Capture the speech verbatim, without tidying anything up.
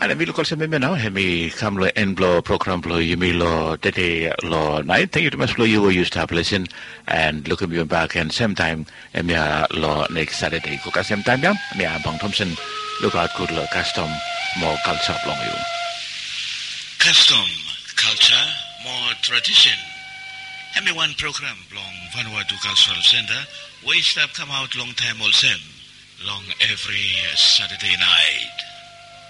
Ana mi lokal sa meme now, hemi kam lo en blo program blo yumi lo dede lo night. Thank you to much lo you used to have listen and look at me back and same time emia lo next Saturday. Kuka same time yam, emia Bang Thompson look out good lo custom more culture long you. Custom culture more tradition. Hemi one program long Vanuatu Cultural Center. We stop come out long time also. Long every Saturday night.